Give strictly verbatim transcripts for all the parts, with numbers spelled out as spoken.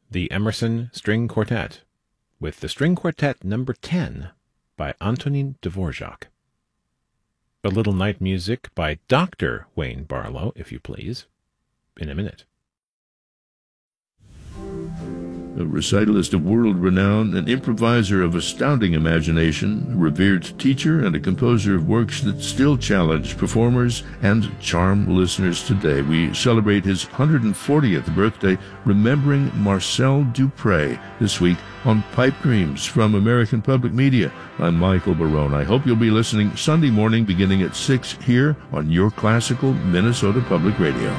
the Emerson String Quartet, with the String Quartet number ten by Antonin Dvorak. A little night music by Doctor Wayne Barlow, if you please, in a minute. A recitalist of world renown, an improviser of astounding imagination, a revered teacher, and a composer of works that still challenge performers and charm listeners today. We celebrate his one hundred fortieth birthday, remembering Marcel Dupré, this week on Pipe Dreams from American Public Media. I'm Michael Barone. I hope you'll be listening Sunday morning beginning at six here on your classical Minnesota Public Radio.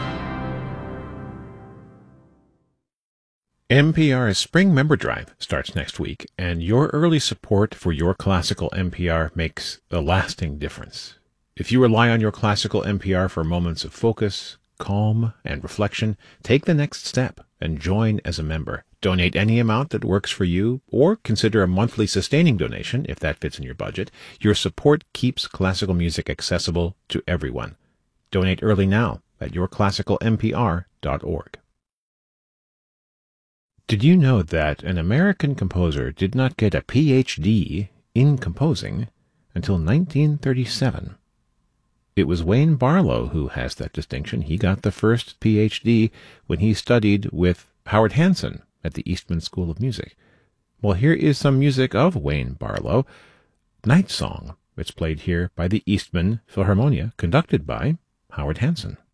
N P R's Spring Member Drive starts next week, and your early support for your classical N P R makes a lasting difference. If you rely on your classical N P R for moments of focus, calm, and reflection, take the next step and join as a member. Donate any amount that works for you, or consider a monthly sustaining donation if that fits in your budget. Your support keeps classical music accessible to everyone. Donate early now at your classical N P R dot org. Did you know that an American composer did not get a P H D in composing until nineteen thirty-seven? It was Wayne Barlow who has that distinction. He got the first P H D when he studied with Howard Hanson at the Eastman School of Music. Well, here is some music of Wayne Barlow, Night Song. It's played here by the Eastman Philharmonia, conducted by Howard Hanson.